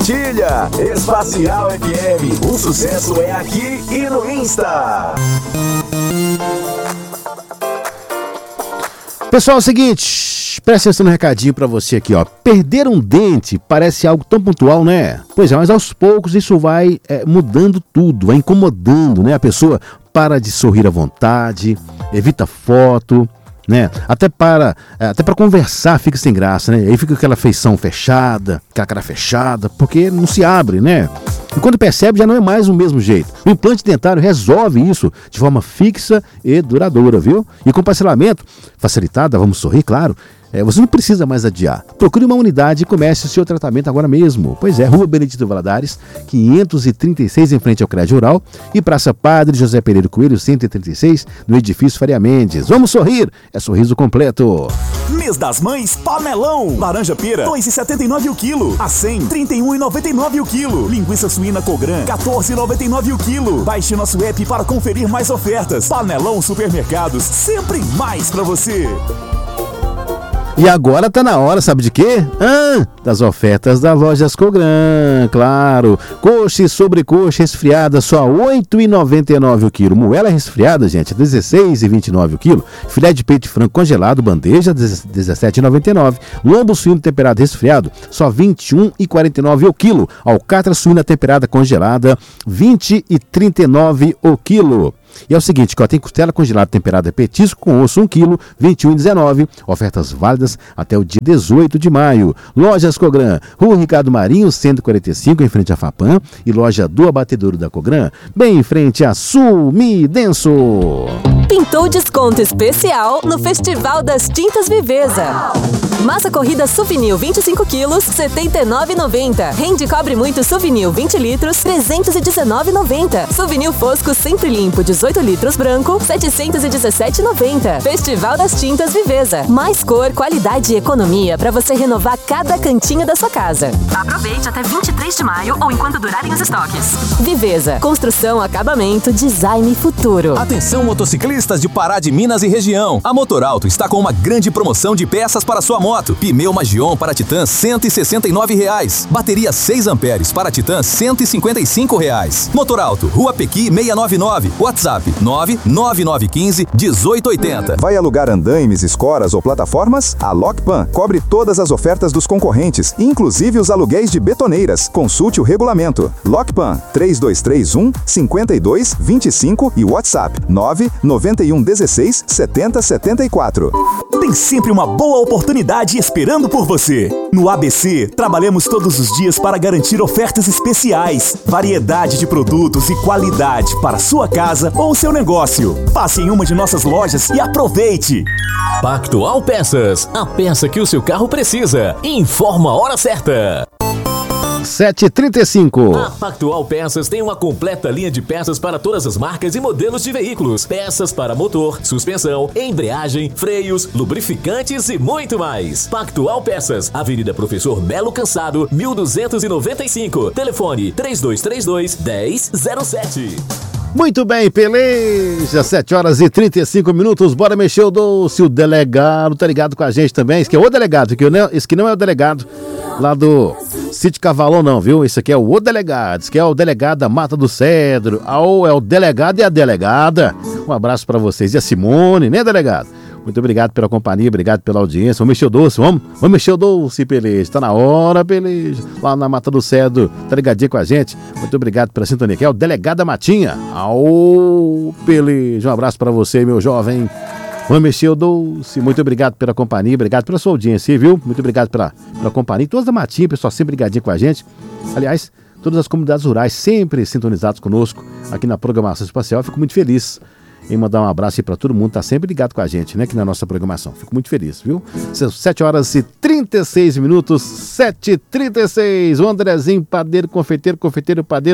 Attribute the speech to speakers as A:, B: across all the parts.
A: Compartilha! Espacial FM, o sucesso é aqui e no Insta.
B: Pessoal, é o seguinte, presta atenção no recadinho pra você aqui, ó. Perder um dente parece algo tão pontual, né? Pois é, mas aos poucos isso vai mudando tudo, vai incomodando, né? A pessoa para de sorrir à vontade, evita foto, né? Até para conversar fica sem graça, né? Aí fica aquela feição fechada, aquela cara fechada, porque não se abre, né? E quando percebe já não é mais o mesmo jeito. O implante dentário resolve isso de forma fixa e duradoura, viu? E com parcelamento facilitado, vamos sorrir, claro, você não precisa mais adiar. Procure uma unidade e comece o seu tratamento agora mesmo. Pois é, Rua Benedito Valadares, 536, em frente ao Crédito Rural, e Praça Padre José Pereira Coelho, 136, no edifício Faria Mendes. Vamos sorrir, é sorriso completo.
A: Mês das Mães, panelão. Laranja pera, 2,79 o quilo. Acém, 31,99 o quilo. Linguiça suína Cogran, 14,99 o quilo. Baixe nosso app para conferir mais ofertas. Panelão Supermercados, sempre mais pra você.
B: E agora tá na hora, sabe de quê? Das ofertas das lojas Cogran, claro. Coxa e sobrecoxa resfriada só R$ 8,99 o quilo. Moela resfriada, gente, R$ 16,29 o quilo. Filé de peito de frango congelado, bandeja, R$ 17,99. Lombo suíno temperado resfriado, só R$ 21,49 o quilo. Alcatra suína temperada congelada, R$ 20,39 o quilo. E é o seguinte, tem costela congelada temperada petisco com osso 1 kg, R$ 21,19. Ofertas válidas até o dia 18 de maio. Lojas Cogran, Rua Ricardo Marinho, 145, em frente à Fapam. E loja do Abatedouro da Cogran, bem em frente a Sumidenso.
C: Pintou desconto especial no Festival das Tintas Viveza. Massa corrida Suvinil 25 quilos, R$ 79,90. Rende cobre muito Suvinil 20 litros, R$ 319,90. Suvinil Fosco sempre limpo 18 litros branco, R$ 717,90. Festival das Tintas Viveza. Mais cor, qualidade e economia para você renovar cada cantinho da sua casa. Aproveite até 23 de maio ou enquanto durarem os estoques. Viveza. Construção, acabamento, design e futuro.
D: Atenção, motociclistas de Pará de Minas e região. A Motorauto está com uma grande promoção de peças para sua moto. Pneu Magion para Titan, R$ 169,00. Bateria 6 amperes para Titan, R$ 155,00. Motorauto, Rua Pequi 699. WhatsApp 99915-1880.
E: Vai alugar andaimes, escoras ou plataformas? A Lockpan cobre todas as ofertas dos concorrentes, inclusive os aluguéis de betoneiras. Consulte o regulamento. Lockpan 3231-5225 e WhatsApp 99116-7074.
A: Tem sempre uma boa oportunidade esperando por você. No ABC, trabalhamos todos os dias para garantir ofertas especiais, variedade de produtos e qualidade para sua casa ou seu negócio. Passe em uma de nossas lojas e aproveite.
F: Pactual Peças, a peça que o seu carro precisa. Informa a hora certa.
B: 7h35.
F: A Pactual Peças tem uma completa linha de peças para todas as marcas e modelos de veículos. Peças para motor, suspensão, embreagem, freios, lubrificantes e muito mais. Pactual Peças, Avenida Professor Melo Cansado, 1295. Telefone 3232-1007.
B: Muito bem, peleja, 7h35. Bora mexer o doce. O delegado tá ligado com a gente também. Esse aqui é o delegado, esse aqui não é o delegado lá do Sítio Cavalão, não, viu? Esse aqui é o delegado. Esse aqui é o delegado da Mata do Cedro. É o delegado e a delegada. Um abraço pra vocês. E a Simone, né, delegado? Muito obrigado pela companhia, obrigado pela audiência. Vamos mexer o doce, vamos mexer o doce, peleja. Tá na hora, peleja. Lá na Mata do Cedro, tá ligadinho com a gente. Muito obrigado pela sintonia. Que é o delegado da Matinha. Peleja. Um abraço pra você, meu jovem. Vamos mexer o doce. Muito obrigado pela companhia, obrigado pela sua audiência, viu? Muito obrigado pela companhia. Todos da Matinha, pessoal, sempre ligadinho com a gente. Aliás, todas as comunidades rurais sempre sintonizadas conosco aqui na programação espacial. Eu fico muito feliz em mandar um abraço aí pra todo mundo, tá sempre ligado com a gente, né, aqui na nossa programação. Fico muito feliz, viu? 7h36, 7h36. O Andrezinho, padeiro, confeiteiro, padeiro.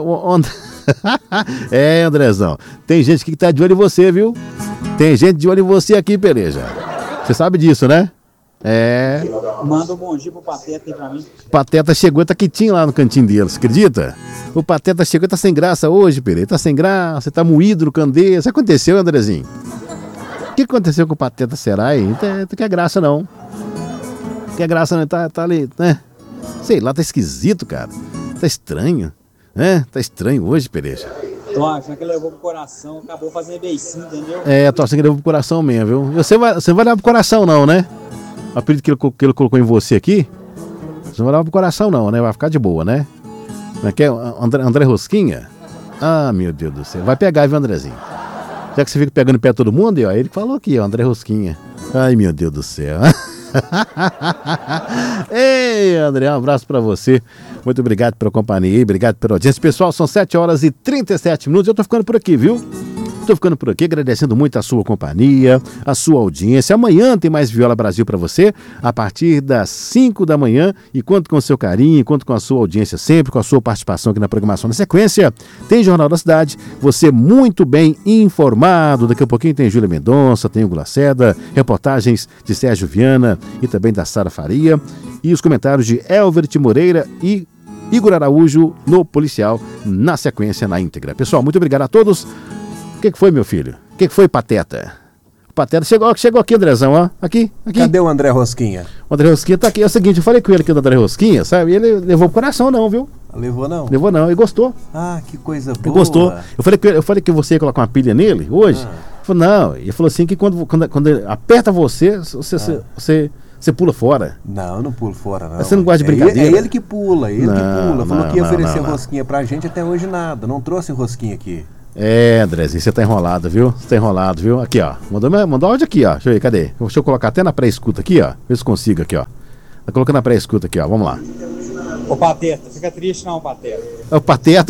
B: Andrezão, tem gente que tá de olho em você, viu? Tem gente de olho em você aqui, peleja. Você sabe disso, né?
G: Manda um bom dia pro Pateta aí pra mim.
B: Pateta chegou, tá quietinho lá no cantinho dele, você acredita? O Pateta chegou, tá sem graça hoje, Pereira. Tá sem graça, tá moído no candeeiro. Isso aconteceu, Andrezinho? O que aconteceu com o Pateta, será aí? Não quer graça, não. Quer graça, não? Tá ali, né? Sei lá, tá esquisito, cara. Tá estranho, né? Tá estranho hoje, Pereja.
G: Tô achando que ele levou pro coração, acabou fazendo beicinho, entendeu?
B: Tô achando que ele levou pro coração mesmo, viu? Você não vai levar pro coração não, né? O apelido que ele colocou em você aqui, você não vai levar pro coração não, né? Vai ficar de boa, né? Como é que é? André Rosquinha? Ah, meu Deus do céu. Vai pegar, viu, Andrezinho? Já que você fica pegando pé todo mundo, ó, ele falou aqui, ó, André Rosquinha. Ai, meu Deus do céu. Ei, André, um abraço pra você. Muito obrigado pela companhia, obrigado pela audiência. Pessoal, são 7h37. Eu tô ficando por aqui, viu? Tô ficando por aqui, agradecendo muito a sua companhia, a sua audiência. Amanhã tem mais Viola Brasil pra você, a partir das 5 da manhã. E conto com o seu carinho, conto com a sua audiência sempre, com a sua participação aqui na programação. Na sequência, tem Jornal da Cidade, você muito bem informado. Daqui a pouquinho tem Júlia Mendonça, tem Hugo Lacerda, reportagens de Sérgio Viana e também da Sara Faria. E os comentários de Elvert Moreira e Igor Araújo no Policial, na sequência, na íntegra. Pessoal, muito obrigado a todos. O que foi, meu filho? O que foi, Pateta? O Pateta chegou aqui, Andrezão, ó. Aqui.
H: Cadê o André Rosquinha?
B: O André Rosquinha tá aqui. É o seguinte, eu falei com ele aqui do André Rosquinha, sabe? E ele levou pro coração não, viu?
H: Levou não?
B: Levou não, ele gostou.
H: Ah, que coisa boa.
B: Ele gostou. Eu falei que você ia colocar uma pilha nele hoje. Ele falou, não. Ele falou assim que quando ele aperta você pula fora.
H: Não, eu não pulo fora, não.
B: Você não gosta de brincadeira?
H: É ele que pula, Falou que ia oferecer rosquinha pra gente, até hoje nada. Não trouxe rosquinha aqui.
B: Andrezinho, você tá enrolado, viu? Aqui, ó. Mandou áudio aqui, ó. Deixa eu ver, cadê? Deixa eu colocar até na pré-escuta aqui, ó. Vê se consigo aqui, ó. Tá colocando na pré-escuta aqui, ó. Vamos lá.
G: Ô, Pateta, fica triste não, Pateta.
B: É o Pateta.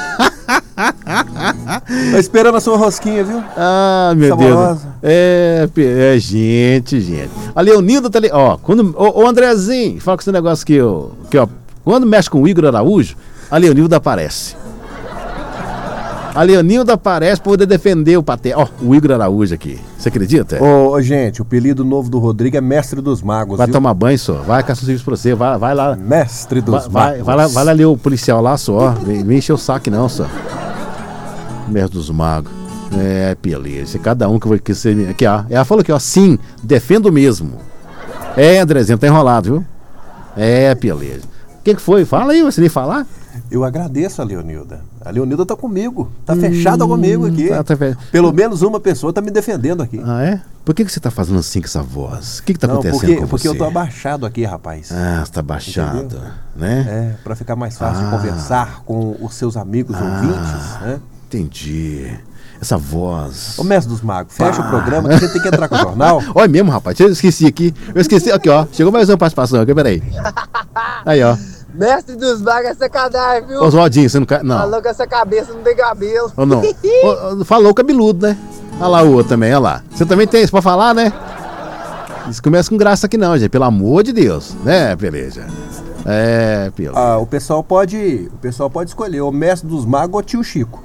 H: Tô esperando a sua rosquinha, viu?
B: Ah, meu
H: Saborosa.
B: Deus. Gente. A Leonilda tá ali. Ó, ô Andrezinho, fala com esse negócio aqui, ó. Quando mexe com o Igor Araújo, a Leonilda aparece. A Leonilda aparece pra poder defender o Pateta. Ó, o Igor Araújo aqui. Você acredita?
H: Ô, gente, o apelido novo do Rodrigo é Mestre dos Magos.
B: Vai
H: viu?
B: tomar banho, só. Vai caçar os serviços pra você. Vai lá.
H: Mestre dos Magos.
B: Vai lá ler o policial lá, só. Vem encher o saco, não, só. Mestre dos Magos. Beleza. Cada um que você. Aqui, ó. Ela falou aqui, ó. Sim, defendo mesmo. Andrezinho, tá enrolado, viu? Beleza. O que foi? Fala aí, você nem falar?
H: Eu agradeço a Leonilda. A Leonilda tá comigo. Tá fechada comigo aqui. Pelo menos uma pessoa tá me defendendo aqui.
B: Ah, é? Por que você tá fazendo assim com essa voz? O que tá acontecendo com você?
H: Porque eu tô abaixado aqui, rapaz.
B: Ah, você tá abaixado, entendeu? Né?
H: Pra ficar mais fácil conversar com os seus amigos ouvintes, né?
B: Entendi. Essa voz.
H: Ô, Mestre dos Magos, fecha o programa que você tem que entrar com o jornal.
B: Olha mesmo, rapaz. Eu esqueci aqui. Aqui, ó. Chegou mais uma participação aqui, peraí. Aí, ó.
I: Mestre dos Magos é sacanagem, viu?
B: Oswaldinho, você não quer. Não.
I: Falou que essa cabeça não tem cabelo.
B: Ou não? Falou cabeludo, né? Olha lá o outro também, olha lá. Você também tem isso pra falar, né? Isso começa com graça aqui não, gente. Pelo amor de Deus. Né, Peleja? Pelo.
H: O pessoal pode escolher o Mestre dos Magos ou o Tio Chico.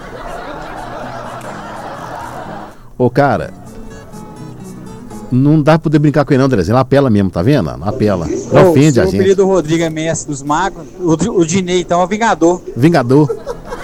B: Ô, cara, não dá pra poder brincar com ele não, Andrezinho. Ela apela mesmo, tá vendo? Ela apela. Não ofende a gente. O
G: apelido do Rodrigo é Mestre dos Magos. O Dinei, então, é o Vingador.
B: Vingador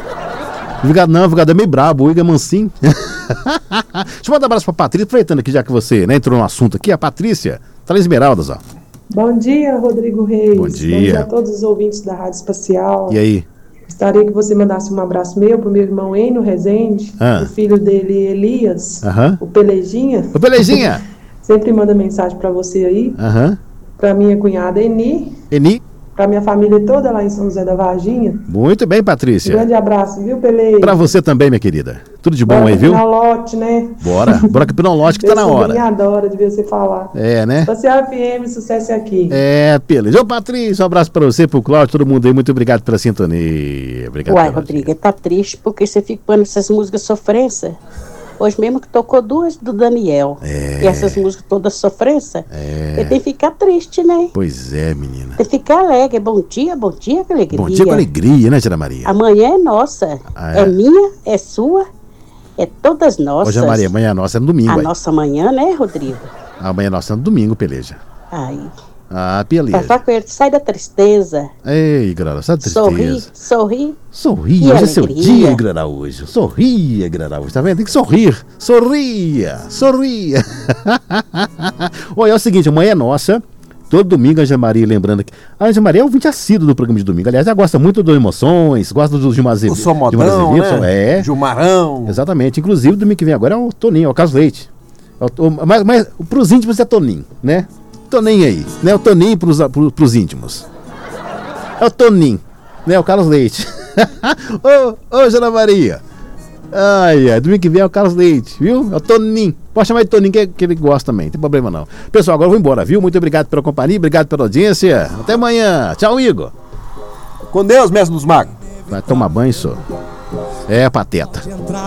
B: é meio brabo. O Igor é mansinho. Deixa eu mandar um abraço pra Patrícia, aproveitando aqui, já que você entrou no assunto aqui. A Patrícia tá na Esmeraldas, ó.
J: Bom dia, Rodrigo Reis.
B: Bom dia.
J: Bom dia a todos os ouvintes da Rádio Espacial.
B: E aí?
J: Gostaria que você mandasse um abraço meu pro meu irmão Eno Rezende, o filho dele, Elias, o Pelejinha.
B: O Pelejinha!
J: Sempre manda mensagem pra você aí. Pra minha cunhada Eni. Pra minha família toda lá em São José da Varginha.
B: Muito bem, Patrícia.
J: Um grande abraço, viu, Pele?
B: Pra você também, minha querida. Tudo de bom aí, viu?
J: Bora lote, né?
B: Bora aqui pro lote que tá na hora.
J: Eu adoro de ver você falar.
B: Né?
J: Espacial FM, sucesso aqui.
B: Beleza. Ô, Patrícia, um abraço pra você, pro Cláudio, todo mundo aí. Muito obrigado pela sintonia. Obrigado.
K: Uai, Rodrigo, tá triste porque você fica pondo essas músicas sofrência. Hoje mesmo que tocou duas do Daniel. E essas músicas todas sofrência. Ele tem que ficar triste, né?
B: Pois é, menina.
K: Tem que ficar alegre. Bom dia com alegria.
B: Bom dia com alegria, né, Tia Maria?
K: Amanhã é nossa. É minha, é sua, é todas nossas.
B: Hoje, Maria, amanhã é nossa, é no domingo.
K: A nossa manhã, né, Rodrigo?
B: Amanhã é nossa, é no domingo, Peleja.
K: Ai.
B: Peleja.
K: Pra com ele, sai da tristeza.
B: Ei, Grara, sai da tristeza.
K: Sorri.
B: Hoje é seu dia, Grara, hoje. Sorria, Grara, hoje, tá vendo? Tem que sorrir. Sorria. Olha, é o seguinte, amanhã é nossa. Todo domingo a Anja Maria lembrando aqui. A Anja Maria é ouvinte assíduo do programa de domingo. Aliás, ela gosta muito do Emoções, gosta do Gilmar Azevedo.
H: O Somodão, né? Gilmarão.
B: Exatamente. Inclusive, domingo que vem agora é o Toninho, é o Carlos Leite. Mas pros íntimos é Toninho, né? Toninho aí, né? O Toninho pros íntimos. É o Toninho, né? O Carlos Leite. Ô, Ana Maria. Ai, domingo que vem é o Carlos Leite, viu? É o Toninho. Pode chamar de Toninho que ele gosta também, não tem problema não. Pessoal, agora eu vou embora, viu? Muito obrigado pela companhia, obrigado pela audiência. Até amanhã. Tchau, Igor.
H: Com Deus, mestre dos magos.
B: Vai tomar banho, só. É, pateta.